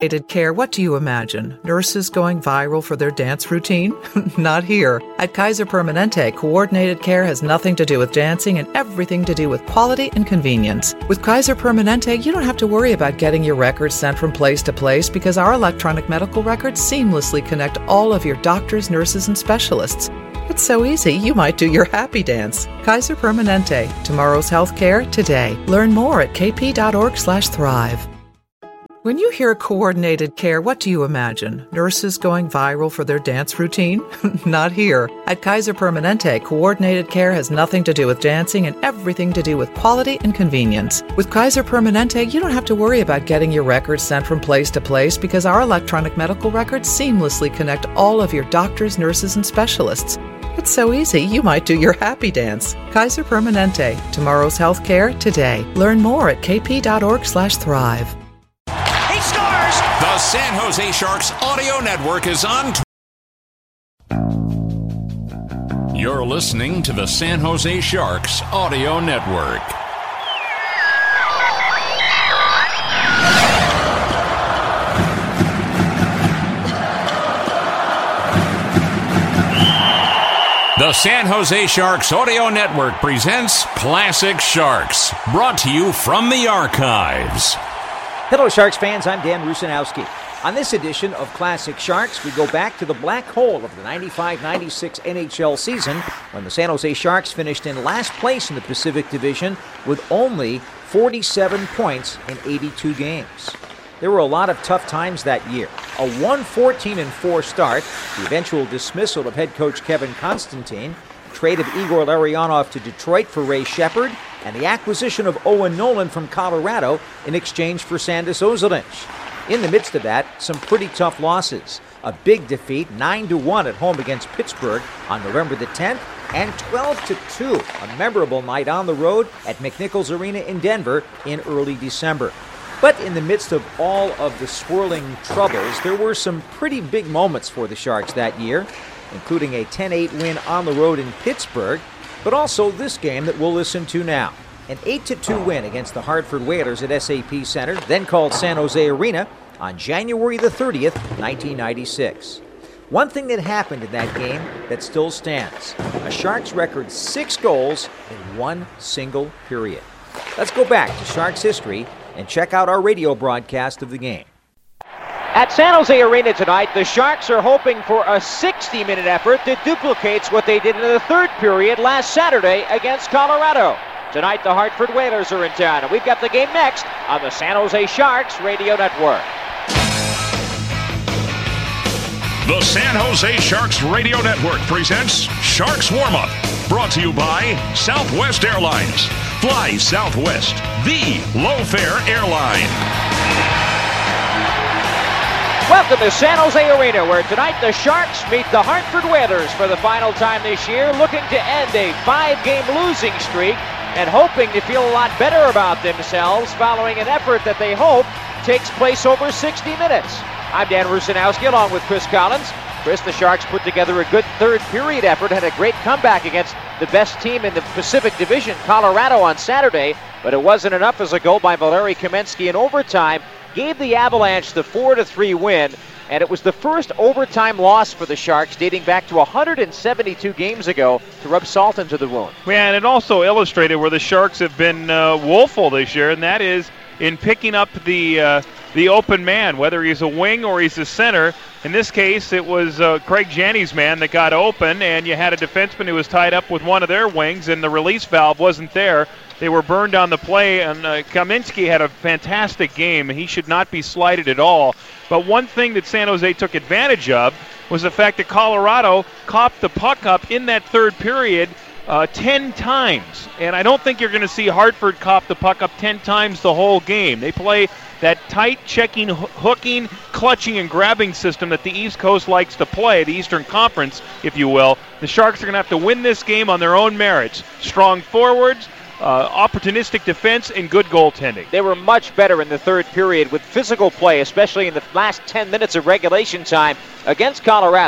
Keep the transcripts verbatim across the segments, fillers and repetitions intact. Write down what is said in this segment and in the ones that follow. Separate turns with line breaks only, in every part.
Care, what do you imagine? Nurses going viral for their dance routine? Not here. At Kaiser Permanente, coordinated care has nothing to do with dancing and everything to do with quality and convenience. With Kaiser Permanente, you don't have to worry about getting your records sent from place to place because our electronic medical records seamlessly connect all of your doctors, nurses, and specialists. It's so easy, you might do your happy dance. Kaiser Permanente, tomorrow's healthcare today. Learn more at kp.org slash thrive. When you hear coordinated care, what do you imagine? Nurses going viral for their dance routine? Not here. At Kaiser Permanente, coordinated care has nothing to do with dancing and everything to do with quality and convenience. With Kaiser Permanente, you don't have to worry about getting your records sent from place to place because our electronic medical records seamlessly connect all of your doctors, nurses, and specialists. It's so easy, you might do your happy dance. Kaiser Permanente, tomorrow's healthcare today. Learn more at kp.org slash thrive.
The San Jose Sharks Audio Network is on. You're listening to the San Jose Sharks Audio Network. The San Jose Sharks Audio Network presents Classic Sharks, brought to you from the archives.
Hello, Sharks fans. I'm Dan Rusanowski. On this edition of Classic Sharks, we go back to the black hole of the ninety-five ninety-six N H L season when the San Jose Sharks finished in last place in the Pacific Division with only forty-seven points in eighty-two games. There were a lot of tough times that year. A one fourteen and four start, the eventual dismissal of head coach Kevin Constantine, trade of Igor Larionov to Detroit for Ray Shepard, and the acquisition of Owen Nolan from Colorado in exchange for Sandis Ozolic. In the midst of that, some pretty tough losses. A big defeat, nine to one at home against Pittsburgh on November the tenth, and twelve to two, a memorable night on the road at McNichols Arena in Denver in early December. But in the midst of all of the swirling troubles, there were some pretty big moments for the Sharks that year, including a ten eight win on the road in Pittsburgh, but also this game that we'll listen to now. An eight to two win against the Hartford Whalers at S A P Center, then called San Jose Arena, on January the thirtieth, nineteen ninety-six. One thing that happened in that game that still stands, a Sharks record six goals in one single period. Let's go back to Sharks history and check out our radio broadcast of the game.
At San Jose Arena tonight, the Sharks are hoping for a sixty-minute effort that duplicates what they did in the third period last Saturday against Colorado. Tonight, the Hartford Whalers are in town, and we've got the game next on the San Jose Sharks Radio Network.
The San Jose Sharks Radio Network presents Sharks Warm-Up, brought to you by Southwest Airlines. Fly Southwest, the low-fare airline.
Welcome to San Jose Arena, where tonight the Sharks meet the Hartford Whalers for the final time this year, looking to end a five-game losing streak and hoping to feel a lot better about themselves following an effort that they hope takes place over sixty minutes. I'm Dan Rusanowski along with Chris Collins. Chris, the Sharks put together a good third period effort, had a great comeback against the best team in the Pacific Division, Colorado, on Saturday, but it wasn't enough as a goal by Valeri Kamensky in overtime gave the Avalanche the four to three win, and it was the first overtime loss for the Sharks dating back to one hundred seventy-two games ago to rub salt into the wound.
Yeah, and it also illustrated where the Sharks have been uh, woeful this year, and that is in picking up the uh, the open man, whether he's a wing or he's a center. In this case, it was uh, Craig Janney's man that got open, and you had a defenseman who was tied up with one of their wings, and the release valve wasn't there. They were burned on the play, and uh, Kamensky had a fantastic game. He should not be slighted at all. But one thing that San Jose took advantage of was the fact that Colorado copped the puck up in that third period uh, ten times. And I don't think you're going to see Hartford cop the puck up ten times the whole game. They play that tight checking, hooking, clutching, and grabbing system that the East Coast likes to play, the Eastern Conference, if you will. The Sharks are going to have to win this game on their own merits. Strong forwards, Uh, opportunistic defense, and good goaltending.
They were much better in the third period with physical play, especially in the last ten minutes of regulation time against Colorado.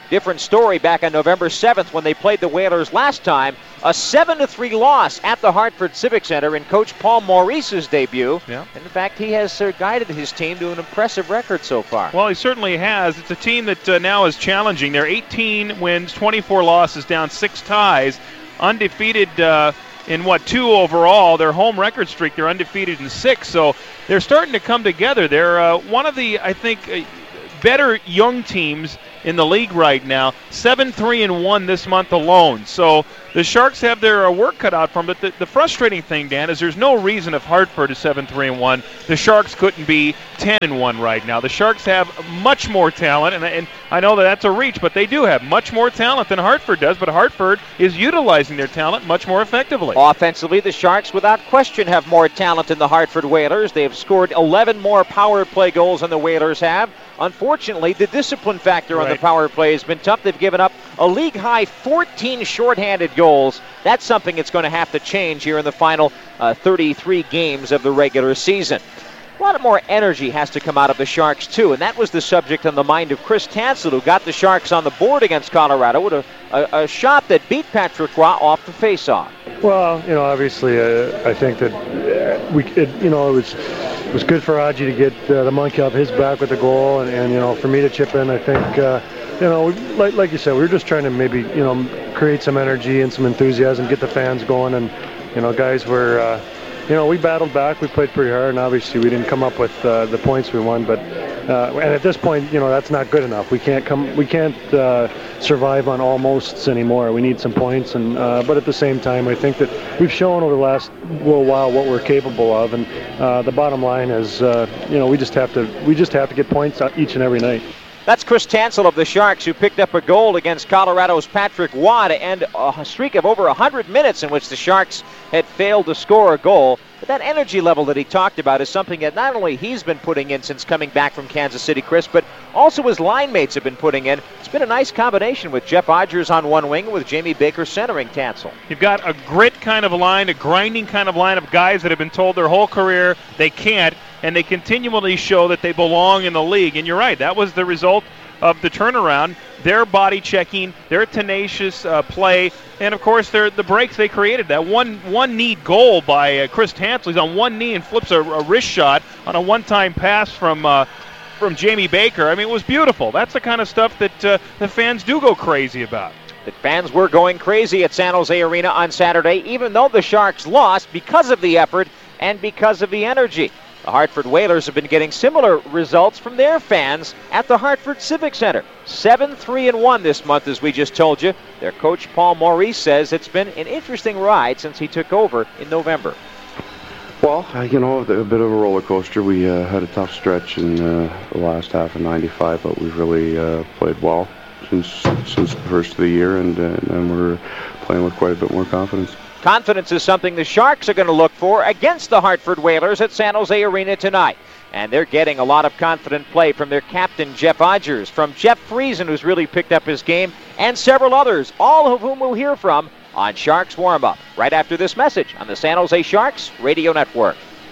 Different story back on November seventh when they played the Whalers last time. A seven to three loss at the Hartford Civic Center in Coach Paul Maurice's debut.
Yeah.
And in fact, he has uh, guided his team to an impressive record so far.
Well, he certainly has. It's a team that uh, now is challenging. They're eighteen wins, twenty-four losses, down six ties, undefeated uh, in what, two overall. Their home record streak, they're undefeated in six. So they're starting to come together. They're uh, one of the, I think, uh, better young teams in the league right now. seven three and one this month alone. So the Sharks have their uh, work cut out for them. But the, the frustrating thing, Dan, is there's no reason if Hartford is seven three and one, the Sharks couldn't be ten and one right now. The Sharks have much more talent, and, and I know that that's a reach, but they do have much more talent than Hartford does. But Hartford is utilizing their talent much more effectively.
Offensively, the Sharks, without question, have more talent than the Hartford Whalers. They have scored eleven more power play goals than the Whalers have. Unfortunately, the discipline factor
Right.
on the power play has been tough. They've given up a league-high fourteen shorthanded goals. That's something that's going to have to change here in the final uh, thirty-three games of the regular season. A lot more energy has to come out of the Sharks, too, and that was the subject on the mind of Chris Tansel, who got the Sharks on the board against Colorado with a, a, a shot that beat Patrick Roy off the face-off.
Well, you know, obviously, uh, I think that uh, we, it, you know, it was it was good for Aji to get uh, the monkey off his back with the goal, and, and you know, for me to chip in, I think, uh, you know, like like you said, we were just trying to maybe, you know, create some energy and some enthusiasm, get the fans going, and you know, guys were. Uh, You know, we battled back. We played pretty hard, and obviously we didn't come up with uh, the points we won. But uh, and at this point, you know, that's not good enough. We can't come. We can't uh, survive on almosts anymore. We need some points. And uh, but at the same time, I think that we've shown over the last little while what we're capable of. And uh, the bottom line is, uh, you know, we just have to. We just have to get points each and every night.
That's Chris Tansel of the Sharks, who picked up a goal against Colorado's Patrick Roy to end a streak of over one hundred minutes in which the Sharks had failed to score a goal. But that energy level that he talked about is something that not only he's been putting in since coming back from Kansas City, Chris, but also his line mates have been putting in. It's been a nice combination with Jeff Odgers on one wing and with Jamie Baker centering Tansel.
You've got a grit kind of line, a grinding kind of line of guys that have been told their whole career they can't, and they continually show that they belong in the league. And you're right, that was the result of the turnaround, their body checking, their tenacious uh, play, and of course their, the breaks they created. That one one knee goal by uh, Chris Tansel. He's on one knee and flips a, a wrist shot on a one-time pass from uh, from Jamie Baker. I mean, it was beautiful. That's the kind of stuff that uh, the fans do go crazy about.
The fans were going crazy at San Jose Arena on Saturday, even though the Sharks lost because of the effort and because of the energy. The Hartford Whalers have been getting similar results from their fans at the Hartford Civic Center. seven three and one this month, as we just told you. Their coach, Paul Maurice, says it's been an interesting ride since he took over in November.
Well, uh, you know, a bit of a roller coaster. We uh, had a tough stretch in uh, the last half of ninety-five, but we've really uh, played well since since the first of the year, and, uh, and we're playing with quite a bit more confidence.
Confidence is something the Sharks are going to look for against the Hartford Whalers at San Jose Arena tonight. And they're getting a lot of confident play from their captain, Jeff Odgers, from Jeff Friesen, who's really picked up his game, and several others, all of whom we'll hear from on Sharks Warm-Up, right after this message on the San Jose Sharks Radio Network.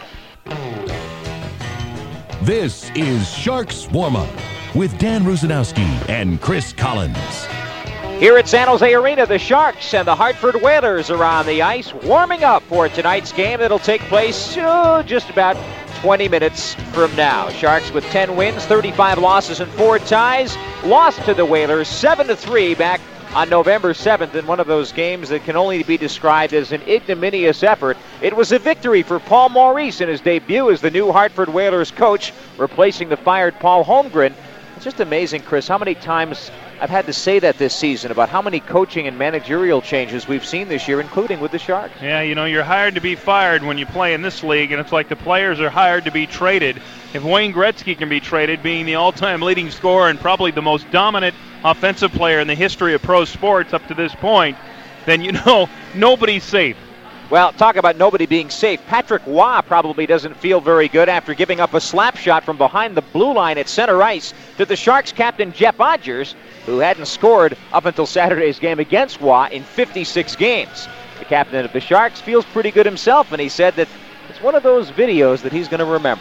This is Sharks Warm-Up with Dan Rusanowski and Chris Collins.
Here at San Jose Arena, the Sharks and the Hartford Whalers are on the ice, warming up for tonight's game that'll take place oh, just about twenty minutes from now. Sharks with ten wins, thirty-five losses, and four ties. Lost to the Whalers seven to three back on November seventh in one of those games that can only be described as an ignominious effort. It was a victory for Paul Maurice in his debut as the new Hartford Whalers coach, replacing the fired Paul Holmgren. It's just amazing, Chris, how many times I've had to say that this season about how many coaching and managerial changes we've seen this year, including with the Sharks.
Yeah, you know, you're hired to be fired when you play in this league, and it's like the players are hired to be traded. If Wayne Gretzky can be traded, being the all-time leading scorer and probably the most dominant offensive player in the history of pro sports up to this point, then you know nobody's safe.
Well, talk about nobody being safe. Patrick Roy probably doesn't feel very good after giving up a slap shot from behind the blue line at center ice to the Sharks captain Jeff Odgers, who hadn't scored up until Saturday's game against Roy in fifty-six games. The captain of the Sharks feels pretty good himself, and he said that it's one of those videos that he's going to remember.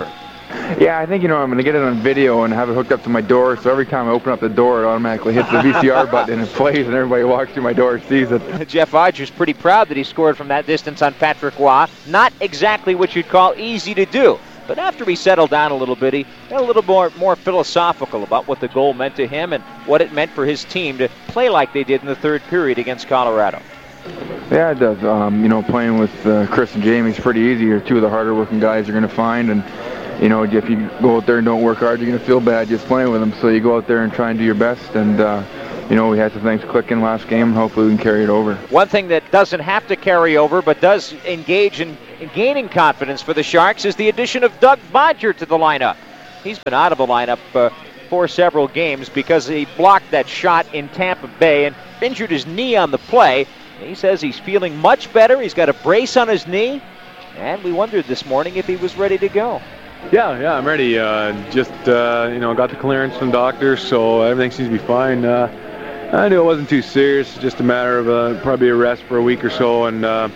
Yeah, I think, you know, I'm going to get it on video and have it hooked up to my door, so every time I open up the door, it automatically hits the V C R button and it plays, and everybody who walks through my door sees it.
Jeff Odger's pretty proud that he scored from that distance on Patrick Roy. Not exactly what you'd call easy to do. But after he settled down a little bit, he got a little more, more philosophical about what the goal meant to him and what it meant for his team to play like they did in the third period against Colorado.
Yeah, it does. Um, you know, playing with uh, Chris and Jamie is pretty easy. They're two of the harder working guys you're going to find. And, you know, if you go out there and don't work hard, you're going to feel bad just playing with them. So you go out there and try and do your best. And, uh, you know, we had some things clicking last game, and hopefully we can carry it over.
One thing that doesn't have to carry over but does engage in, in gaining confidence for the Sharks is the addition of Doug Bodger to the lineup. He's been out of the lineup uh, for several games because he blocked that shot in Tampa Bay and injured his knee on the play. He says he's feeling much better. He's got a brace on his knee, and we wondered this morning if he was ready to go.
Yeah, yeah, I'm ready. Uh, just, uh, you know, got the clearance from doctors, so everything seems to be fine. Uh, I knew it wasn't too serious, just a matter of uh, probably a rest for a week or so, and, uh,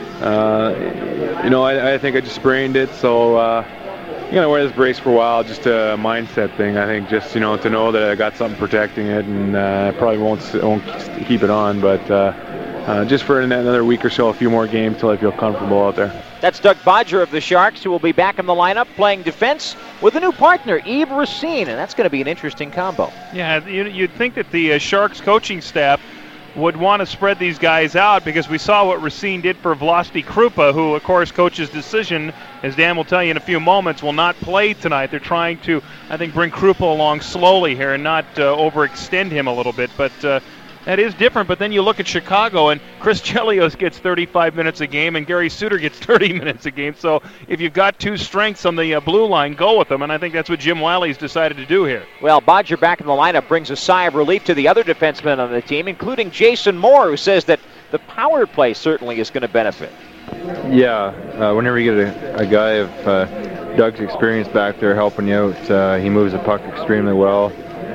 uh, you know, I, I think I just sprained it, so uh, I'm going to wear this brace for a while, just a mindset thing, I think, just, you know, to know that I got something protecting it, and uh, I probably won't, won't keep it on, but uh, uh, just for another week or so, a few more games till I feel comfortable out there.
That's Doug Bodger of the Sharks, who will be back in the lineup playing defense with a new partner, Yves Racine, and that's going to be an interesting combo.
Yeah, you'd think that the uh, Sharks coaching staff would want to spread these guys out because we saw what Racine did for Vlasti Krupa, who, of course, coach's decision, as Dan will tell you in a few moments, will not play tonight. They're trying to, I think, bring Krupa along slowly here and not uh, overextend him a little bit, but uh, that is different. But then you look at Chicago, and Chris Chelios gets thirty-five minutes a game, and Gary Suter gets thirty minutes a game. So if you've got two strengths on the uh, blue line, go with them, and I think that's what Jim Wiley's decided to do here.
Well, Bodger back in the lineup brings a sigh of relief to the other defensemen on the team, including Jason Moore, who says that the power play certainly is going to benefit.
Yeah, uh, whenever you get a, a guy of uh, Doug's experience back there helping you out, uh, he moves the puck extremely well.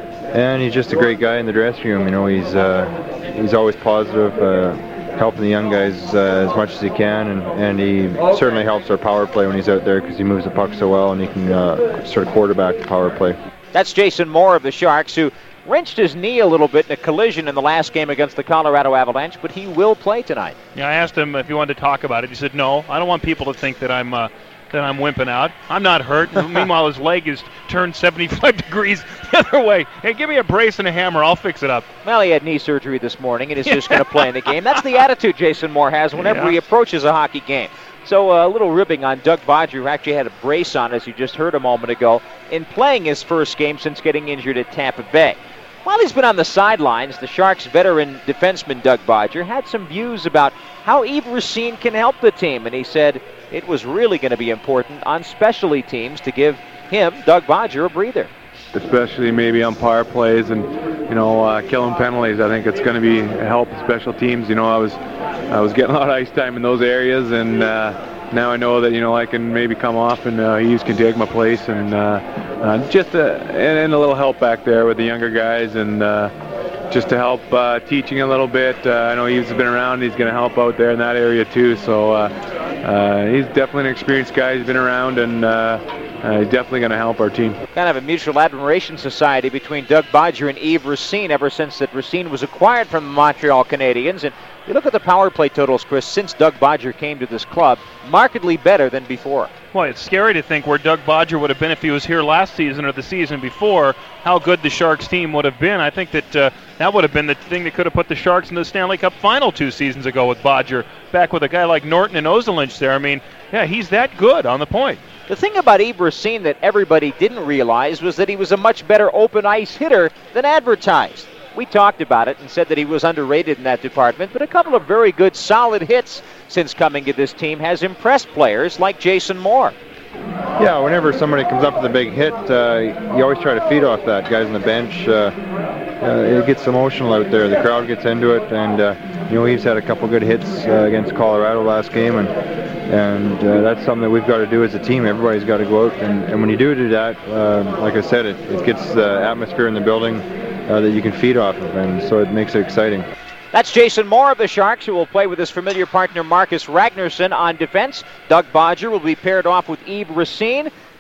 And he's just a great guy in the dressing room. You know, he's uh, he's always positive, uh, helping the young guys uh, as much as he can, and, and he certainly helps our power play when he's out there because he moves the puck so well and he can uh, sort of quarterback the power play.
That's Jason Moore of the Sharks, who wrenched his knee a little bit in a collision in the last game against the Colorado Avalanche, but he will play tonight.
Yeah, I asked him if he wanted to talk about it. He said, no, I don't want people to think that I'm... Uh, that I'm wimping out. I'm not hurt. Meanwhile, his leg is turned seventy-five degrees the other way. Hey, give me a brace and a hammer. I'll fix it up.
Well, he had knee surgery this morning and is just going to play in the game. That's the attitude Jason Moore has whenever yeah. he approaches a hockey game. So uh, a little ribbing on Doug Bodger, who actually had a brace on, as you just heard a moment ago, in playing his first game since getting injured at Tampa Bay. While he's been on the sidelines, the Sharks' veteran defenseman Doug Bodger had some views about how Yves Racine can help the team, and he said it was really going to be important on specialty teams to give him, Doug Bodger, a breather.
Especially maybe on power plays and, you know, uh, killing penalties. I think it's going to be a help special teams. You know, I was I was getting a lot of ice time in those areas, and uh, now I know that, you know, I can maybe come off and uh, Yves can take my place, and uh, uh, just a, and, and a little help back there with the younger guys, and uh, just to help uh, teaching a little bit. Uh, I know Yves has been around. He's going to help out there in that area too. So uh, uh, he's definitely an experienced guy. He's been around, and uh, uh, he's definitely going to help our team.
Kind of a mutual admiration society between Doug Bodger and Yves Racine ever since that Racine was acquired from the Montreal Canadiens. And you look at the power play totals, Chris, since Doug Bodger came to this club, markedly better than before.
Well, it's scary to think where Doug Bodger would have been if he was here last season or the season before, how good the Sharks team would have been. I think that uh, that would have been the thing that could have put the Sharks in the Stanley Cup final two seasons ago with Bodger, back with a guy like Norton and Ozelinch there. I mean, yeah, he's that good on the point.
The thing about Yves Racine that everybody didn't realize was that he was a much better open ice hitter than advertised. We talked about it and said that he was underrated in that department, but a couple of very good, solid hits since coming to this team has impressed players like Jason Moore.
Yeah, whenever somebody comes up with a big hit, uh, you always try to feed off that. Guys on the bench, uh, uh, it gets emotional out there. The crowd gets into it, and uh, you know, he's had a couple good hits uh, against Colorado last game, and and uh, that's something that we've got to do as a team. Everybody's got to go out, and, and when you do do that, uh, like I said, it, it gets the atmosphere in the building Uh, that you can feed off of, and so it makes it exciting.
That's Jason Moore of the Sharks, who will play with his familiar partner Marcus Ragnarsson on defense. Doug Bodger will be paired off with Yves Racine.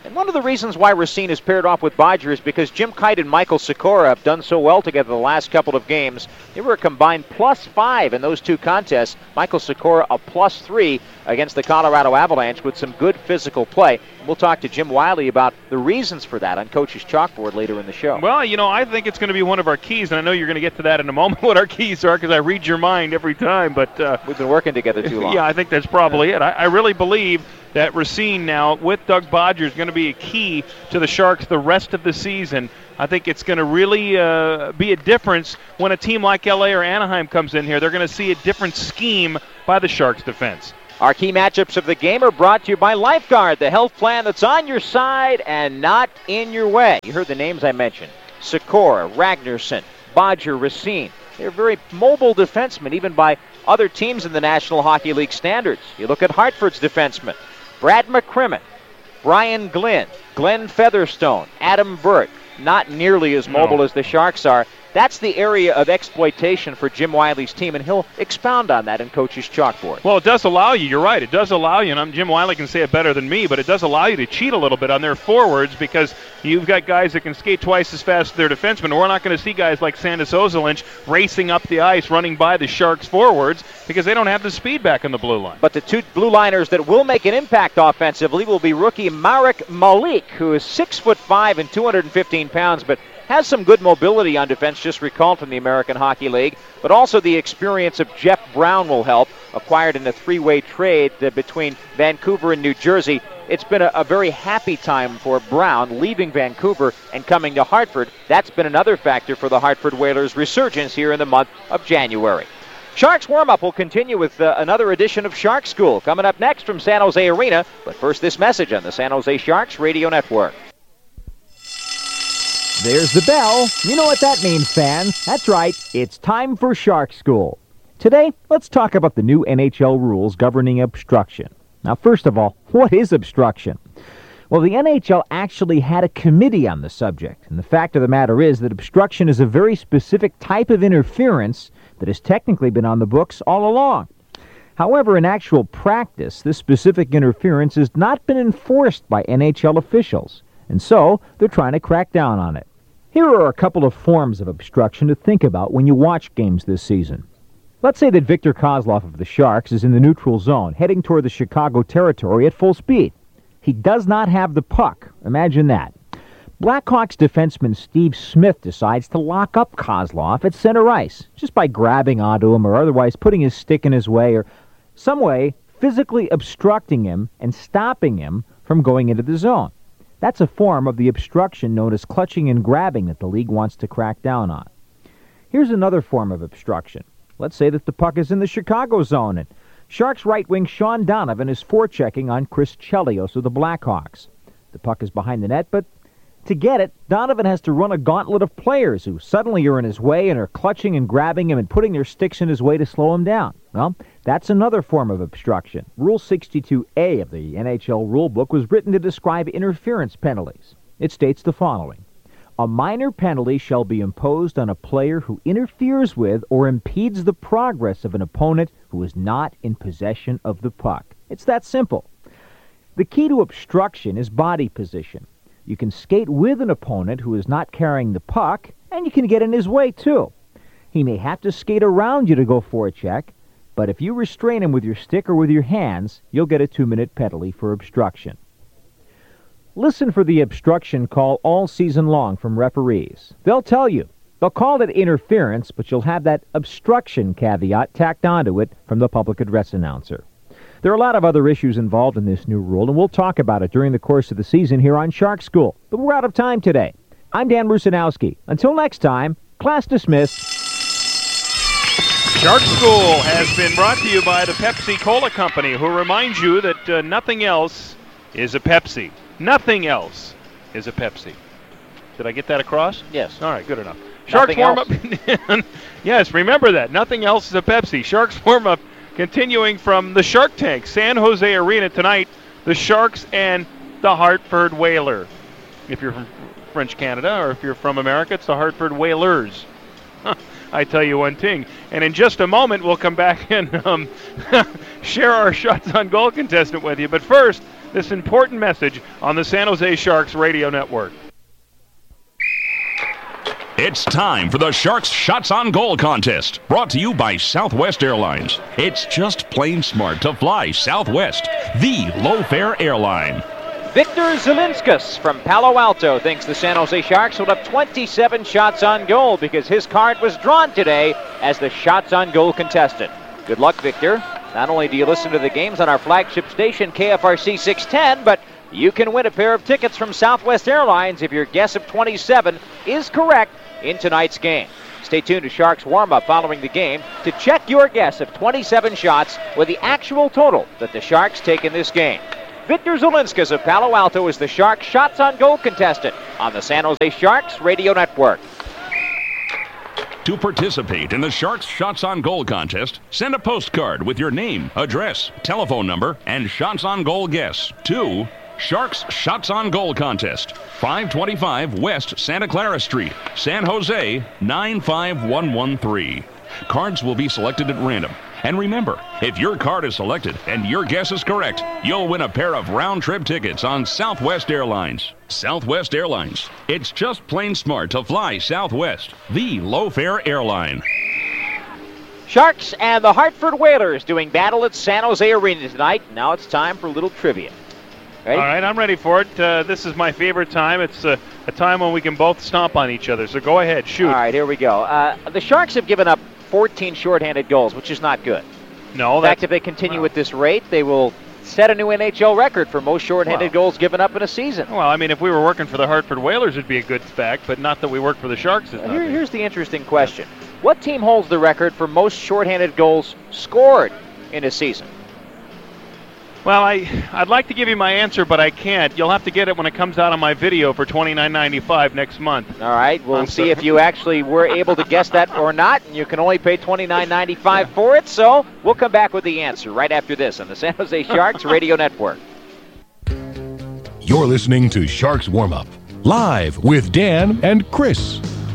And one of the reasons why Racine is paired off with Bodger is because Jim Kite and Michael Sikora have done so well together the last couple of games. They were a combined plus five in those two contests. Michael Sikora a plus three against the Colorado Avalanche with some good physical play. We'll talk to Jim Wiley about the reasons for that on Coach's Chalkboard later in the show.
Well, you know, I think it's going to be one of our keys, and I know you're going to get to that in a moment, what our keys are, because I read your mind every time. But uh,
we've been working together too long.
Yeah, I think that's probably yeah. it. I, I really believe that Racine now, with Doug Bodger, is going to be a key to the Sharks the rest of the season. I think it's going to really uh, be a difference when a team like L A or Anaheim comes in here. They're going to see a different scheme by the Sharks' defense.
Our key matchups of the game are brought to you by Lifeguard, the health plan that's on your side and not in your way. You heard the names I mentioned. Sikora, Ragnarsson, Bodger, Racine. They're very mobile defensemen, even by other teams in the National Hockey League standards. You look at Hartford's defensemen. Brad McCrimmon, Brian Glynn, Glenn Featherstone, Adam Burt, not nearly as mobile no. as the Sharks are. That's the area of exploitation for Jim Wiley's team, and he'll expound on that in Coach's Chalkboard.
Well, it does allow you, you're right, it does allow you, and I'm, Jim Wiley can say it better than me, but it does allow you to cheat a little bit on their forwards because you've got guys that can skate twice as fast as their defensemen. We're not going to see guys like Sandis Ozolinsh racing up the ice, running by the Sharks forwards because they don't have the speed back on the blue line.
But the two blue liners that will make an impact offensively will be rookie Marek Malik, who is six foot five and two hundred fifteen pounds, but has some good mobility on defense, just recalled from the American Hockey League, but also the experience of Jeff Brown will help, acquired in a three-way trade uh, between Vancouver and New Jersey. It's been a, a very happy time for Brown, leaving Vancouver and coming to Hartford. That's been another factor for the Hartford Whalers' resurgence here in the month of January. Sharks warm-up will continue with uh, another edition of Shark School coming up next from San Jose Arena, but first this message on the San Jose Sharks Radio Network.
There's the bell. You know what that means, fans. That's right. It's time for Shark School. Today, let's talk about the new N H L rules governing obstruction. Now, first of all, what is obstruction? Well, the N H L actually had a committee on the subject, and the fact of the matter is that obstruction is a very specific type of interference that has technically been on the books all along. However, in actual practice, this specific interference has not been enforced by N H L officials, and so they're trying to crack down on it. Here are a couple of forms of obstruction to think about when you watch games this season. Let's say that Victor Kozlov of the Sharks is in the neutral zone, heading toward the Chicago territory at full speed. He does not have the puck. Imagine that. Blackhawks defenseman Steve Smith decides to lock up Kozlov at center ice, just by grabbing onto him or otherwise putting his stick in his way or some way physically obstructing him and stopping him from going into the zone. That's a form of the obstruction known as clutching and grabbing that the league wants to crack down on. Here's another form of obstruction. Let's say that the puck is in the Chicago zone, and Sharks right wing Sean Donovan is forechecking on Chris Chelios of the Blackhawks. The puck is behind the net, but to get it, Donovan has to run a gauntlet of players who suddenly are in his way and are clutching and grabbing him and putting their sticks in his way to slow him down. Well, that's another form of obstruction. Rule sixty-two A of the N H L rulebook was written to describe interference penalties. It states the following. A minor penalty shall be imposed on a player who interferes with or impedes the progress of an opponent who is not in possession of the puck. It's that simple. The key to obstruction is body position. You can skate with an opponent who is not carrying the puck, and you can get in his way, too. He may have to skate around you to go for a check, but if you restrain him with your stick or with your hands, you'll get a two-minute penalty for obstruction. Listen for the obstruction call all season long from referees. They'll tell you. They'll call it interference, but you'll have that obstruction caveat tacked onto it from the public address announcer. There are a lot of other issues involved in this new rule, and we'll talk about it during the course of the season here on Shark School. But we're out of time today. I'm Dan Rusanowski. Until next time, class dismissed.
Shark School has been brought to you by the Pepsi Cola Company, who reminds you that uh, nothing else is a Pepsi. Nothing else is a Pepsi. Did I get that across?
Yes.
All right, good enough. Sharks warm up. Yes, remember that. Nothing else is a Pepsi. Sharks warm up. Continuing from the Shark Tank, San Jose Arena tonight, the Sharks and the Hartford Whaler. If you're from French Canada or if you're from America, it's the Hartford Whalers. Huh, I tell you one thing. And in just a moment, we'll come back and um, share our shots on goal contestant with you. But first, this important message on the San Jose Sharks radio network.
It's time for the Sharks Shots on Goal contest, brought to you by Southwest Airlines. It's just plain smart to fly Southwest, the low-fare airline.
Victor Zelinskas from Palo Alto thinks the San Jose Sharks will have twenty-seven shots on goal because his card was drawn today as the shots on goal contestant. Good luck, Victor. Not only do you listen to the games on our flagship station, K F R C six ten, but you can win a pair of tickets from Southwest Airlines if your guess of twenty-seven is correct in tonight's game. Stay tuned to Sharks warm-up following the game to check your guess of twenty-seven shots with the actual total that the Sharks take in this game. Victor Zelinskas of Palo Alto is the Sharks Shots on Goal contestant on the San Jose Sharks radio network.
To participate in the Sharks Shots on Goal contest, send a postcard with your name, address, telephone number, and shots on goal guess to Sharks Shots on Goal contest, five twenty-five West Santa Clara Street, San Jose, nine five one one three. Cards will be selected at random. And remember, if your card is selected and your guess is correct, you'll win a pair of round-trip tickets on Southwest Airlines. Southwest Airlines. It's just plain smart to fly Southwest, the low-fare airline.
Sharks and the Hartford Whalers doing battle at San Jose Arena tonight. Now it's time for a little trivia. Ready?
All right, I'm ready for it. Uh, this is my favorite time. It's uh, a time when we can both stomp on each other. So go ahead, shoot.
All right, here we go. Uh, the Sharks have given up fourteen shorthanded goals, which is not good.
No,
in fact, if they continue
well,
with this rate, they will set a new N H L record for most shorthanded
well,
goals given up in a season.
Well, I mean, if we were working for the Hartford Whalers, it'd be a good fact, but not that we work for the Sharks.
Here, here's the interesting question. What team holds the record for most shorthanded goals scored in a season?
Well, I, I'd like to give you my answer, but I can't. You'll have to get it when it comes out on my video for twenty-nine ninety-five next month.
All right, we'll
I'm
see
so-
if you actually were able to guess that or not, and you can only pay twenty-nine ninety-five for it, so we'll come back with the answer right after this on the San Jose Sharks Radio Network.
You're listening to Sharks Warm Up, live with Dan and Chris.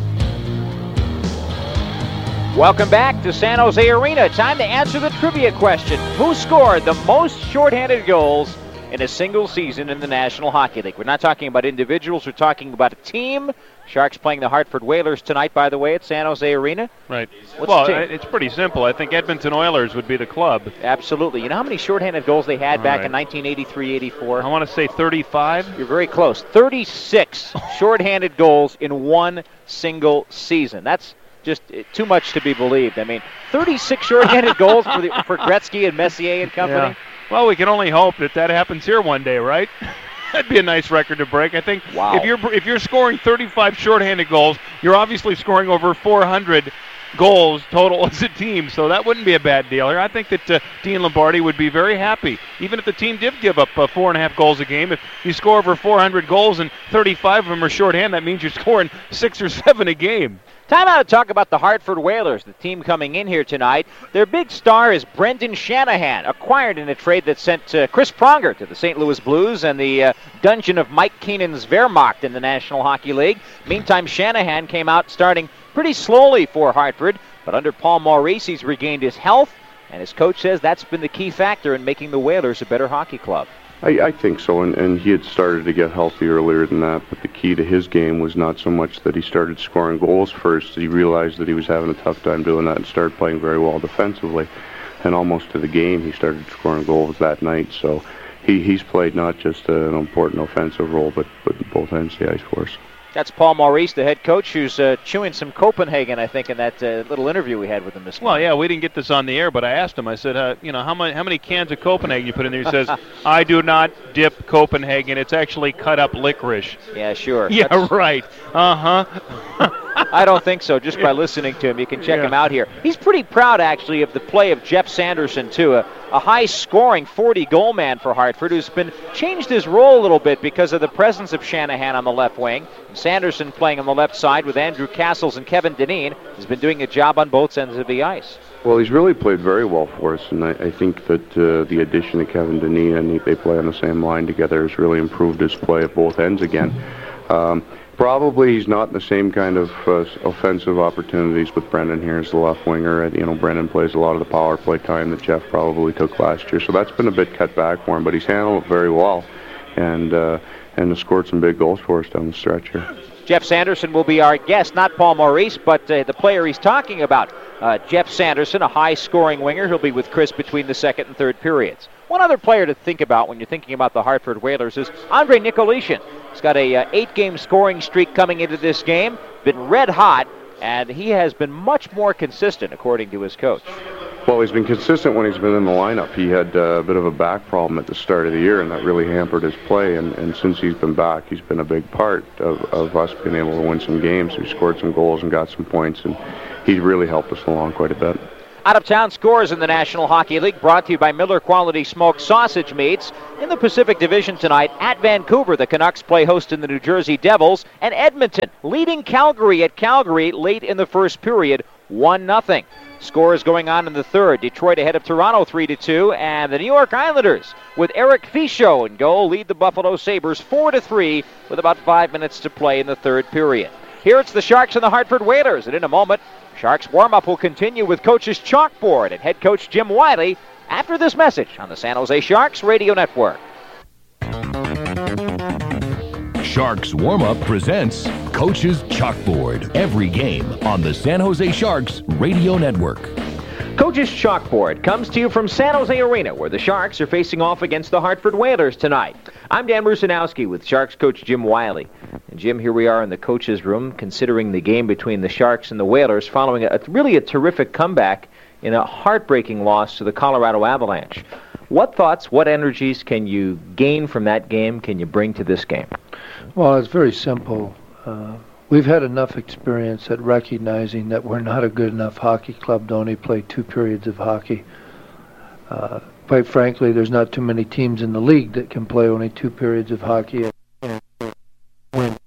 Welcome back to San Jose Arena. Time to answer the trivia question. Who scored the most shorthanded goals in a single season in the National Hockey League? We're not talking about individuals. We're talking about a team. Sharks playing the Hartford Whalers tonight, by the way, at San Jose Arena.
Right.
What's
well,
the team?
it's pretty simple. I think Edmonton Oilers would be the club.
Absolutely. You know how many shorthanded goals they had
All
back
right.
in nineteen eighty-three eighty-four?
I want to say thirty-five.
You're very close. thirty-six shorthanded goals in one single season. That's just too much to be believed. I mean, thirty-six shorthanded goals for, the, for Gretzky and Messier and company.
Yeah. Well, we can only hope that that happens here one day, right? That'd be a nice record to break. I think
Wow.
if you're if you're scoring thirty-five shorthanded goals, you're obviously scoring over four hundred goals total as a team, so that wouldn't be a bad deal. I think that uh, Dean Lombardi would be very happy, even if the team did give up uh, four and a half goals a game. If you score over four hundred goals and thirty-five of them are shorthand, that means you're scoring six or seven a game.
Time out to talk about the Hartford Whalers, the team coming in here tonight. Their big star is Brendan Shanahan, acquired in a trade that sent uh, Chris Pronger to the Saint Louis Blues and the uh, dungeon of Mike Keenan's Wehrmacht in the National Hockey League. Meantime, Shanahan came out starting pretty slowly for Hartford, but under Paul Maurice, he's regained his health, and his coach says that's been the key factor in making the Whalers a better hockey club.
I, I think so, and, and he had started to get healthy earlier than that, but the key to his game was not so much that he started scoring goals first. He realized that he was having a tough time doing that and started playing very well defensively, and almost to the game he started scoring goals that night. So he, he's played not just an important offensive role, but, but both ends of the ice for us.
That's Paul Maurice, the head coach, who's uh, chewing some Copenhagen, I think, in that uh, little interview we had with him this morning.
Well, yeah, we didn't get this on the air, but I asked him. I said, uh, you know, how many how many cans of Copenhagen you put in there? He says, I do not dip Copenhagen. It's actually cut up licorice.
Yeah, sure.
Yeah,
That's-
right. Uh-huh.
I don't think so. Just by listening to him, you can check
Yeah.
him out here. He's pretty proud, actually, of the play of Jeff Sanderson, too, a, a high-scoring forty-goal man for Hartford, who's been changed his role a little bit because of the presence of Shanahan on the left wing. Sanderson playing on the left side with Andrew Castles and Kevin Dineen has been doing a job on both ends of the ice.
Well, he's really played very well for us, and I, I think that uh, the addition of Kevin Dineen, and he, they play on the same line together, has really improved his play at both ends again. Um, probably he's not in the same kind of uh, offensive opportunities with Brendan here as the left winger. You know, Brendan plays a lot of the power play time that Jeff probably took last year, so that's been a bit cut back for him, but he's handled it very well, and uh, and has scored some big goals for us down the stretch here.
Jeff Sanderson will be our guest, not Paul Maurice, but uh, the player he's talking about. Uh, Jeff Sanderson, a high-scoring winger. He'll be with Chris between the second and third periods. One other player to think about when you're thinking about the Hartford Whalers is Andre Nicolishin. He's got a uh, eight-game scoring streak coming into this game, been red hot, and he has been much more consistent, according to his coach.
Well, he's been consistent when he's been in the lineup. He had uh, a bit of a back problem at the start of the year, and that really hampered his play. And, and since he's been back, he's been a big part of, of us being able to win some games. He scored some goals and got some points, and he's really helped us along quite a bit.
Out-of-town scores in the National Hockey League brought to you by Miller Quality Smoked Sausage Meats. In the Pacific Division tonight, at Vancouver, the Canucks play host in the New Jersey Devils, and Edmonton leading Calgary at Calgary late in the first period, one nothing. Scores going on in the third. Detroit ahead of Toronto three to two, and the New York Islanders, with Eric Fichaud in goal, lead the Buffalo Sabres four to three with about five minutes to play in the third period. Here it's the Sharks and the Hartford Whalers, and in a moment, Sharks warm-up will continue with coach's chalkboard and head coach Jim Wiley after this message on the San Jose Sharks Radio Network.
Sharks Warm-Up presents Coach's Chalkboard every game on the San Jose Sharks Radio Network.
Coach's Chalkboard comes to you from San Jose Arena, where the Sharks are facing off against the Hartford Whalers tonight. I'm Dan Rusanowski with Sharks coach Jim Wiley. And Jim, here we are in the coach's room, considering the game between the Sharks and the Whalers following a, really a terrific comeback in a heartbreaking loss to the Colorado Avalanche. What thoughts, what energies can you gain from that game, can you bring to this game?
Well, it's very simple. Uh, we've had enough experience at recognizing that we're not a good enough hockey club to only play two periods of hockey. Uh, quite frankly, there's not too many teams in the league that can play only two periods of hockey and win.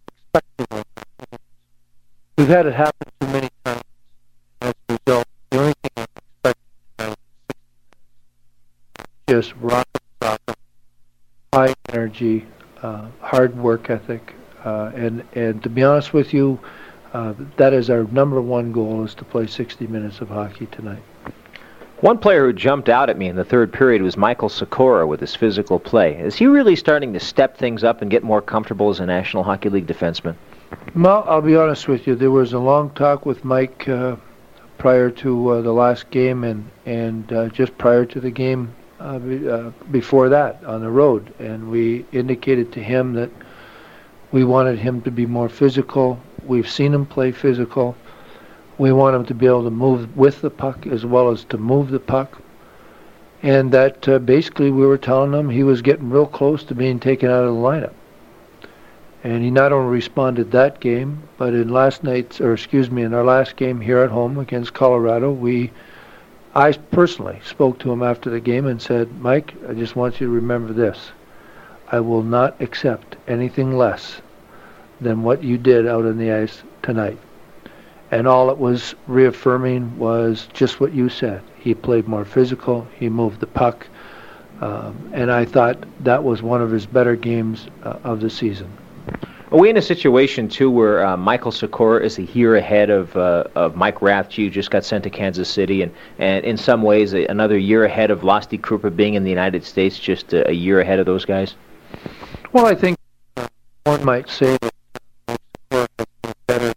We've had it happen too many times. As a result, the only thing I'm expecting is just rock soccer, high energy, uh, hard work ethic, uh, and and to be honest with you, uh, that is our number one goal, is to play sixty minutes of hockey tonight.
One player who jumped out at me in the third period was Michael Sikora with his physical play. Is he really starting to step things up and get more comfortable as a National Hockey League defenseman?
Well, I'll be honest with you. There was a long talk with Mike uh, prior to uh, the last game and, and uh, just prior to the game uh, be, uh, before that on the road. And we indicated to him that we wanted him to be more physical. We've seen him play physical. We want him to be able to move with the puck as well as to move the puck. And that uh, basically we were telling him he was getting real close to being taken out of the lineup. And he not only responded that game, but in last night's, or excuse me, in our last game here at home against Colorado, we, I personally spoke to him after the game and said, Mike, I just want you to remember this. I will not accept anything less than what you did out on the ice tonight. And all it was reaffirming was just what you said. He played more physical, he moved the puck, um, and I thought that was one of his better games uh, of the season.
Are we in a situation, too, where uh, Michael Sikora is a year ahead of uh, of Mike Rathje, who just got sent to Kansas City, and, and in some ways a, another year ahead of Lusty Krupa being in the United States, just a, a year ahead of those guys?
Well, I think uh, one might say that Sikora has been better.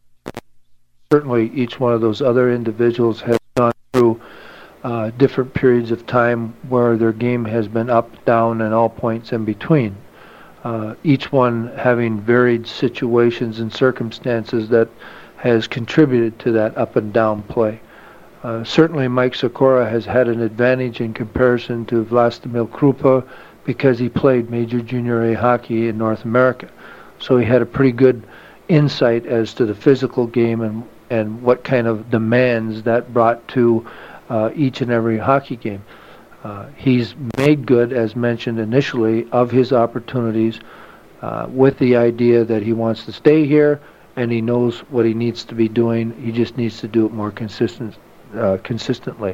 Certainly each one of those other individuals has gone through uh, different periods of time where their game has been up, down, and all points in between. Uh, each one having varied situations and circumstances that has contributed to that up and down play. Uh, certainly Mike Sikora has had an advantage in comparison to Vlastimil Krupa because he played Major Junior A hockey in North America. So he had a pretty good insight as to the physical game and, and what kind of demands that brought to uh, each and every hockey game. Uh, he's made good, as mentioned initially, of his opportunities uh, with the idea that he wants to stay here and he knows what he needs to be doing. He just needs to do it more consistent, uh, consistently.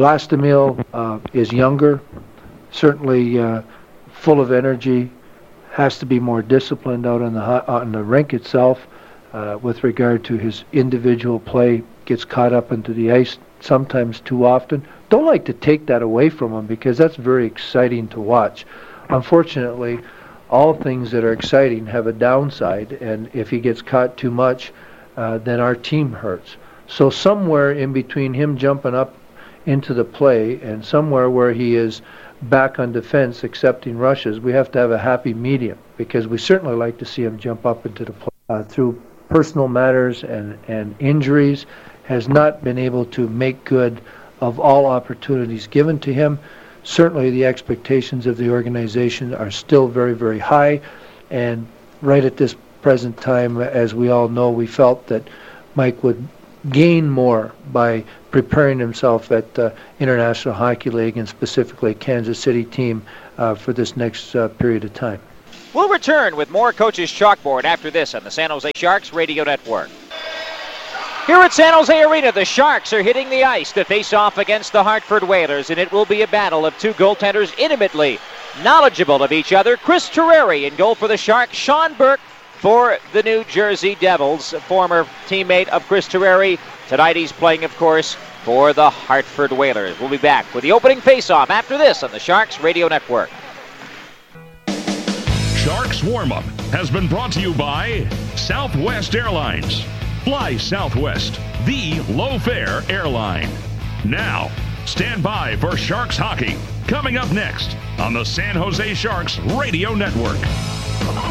Vlastimil uh, is younger, certainly uh, full of energy, has to be more disciplined out on the on the rink itself uh, with regard to his individual play. Gets caught up into the ice sometimes too often. Don't like to take that away from him because that's very exciting to watch. Unfortunately, all things that are exciting have a downside, and if he gets caught too much, uh, then our team hurts. So somewhere in between him jumping up into the play and somewhere where he is back on defense accepting rushes, we have to have a happy medium, because we certainly like to see him jump up into the play. Uh, through personal matters and, and injuries, has not been able to make good of all opportunities given to him. Certainly the expectations of the organization are still very, very high, and right at this present time, as we all know, we felt that Mike would gain more by preparing himself at the International Hockey League and specifically Kansas City team uh, for this next uh, period of time.
We'll return with more Coach's Chalkboard after this on the San Jose Sharks Radio Network. Here at San Jose Arena, the Sharks are hitting the ice to face off against the Hartford Whalers, and it will be a battle of two goaltenders intimately knowledgeable of each other. Chris Terreri in goal for the Sharks, Sean Burke for the New Jersey Devils, a former teammate of Chris Terreri. Tonight he's playing, of course, for the Hartford Whalers. We'll be back with the opening face-off after this on the Sharks Radio Network.
Sharks Warm-Up has been brought to you by Southwest Airlines. Fly Southwest, the low-fare airline. Now, stand by for Sharks hockey. Coming up next on the San Jose Sharks Radio Network.